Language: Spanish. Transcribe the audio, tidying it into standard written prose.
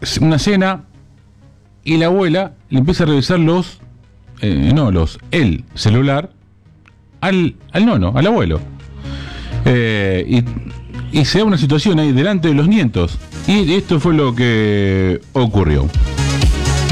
una cena y la abuela le empieza a revisar el celular al nono, al abuelo. Y se da una situación ahí delante de los nietos. Y esto fue lo que ocurrió.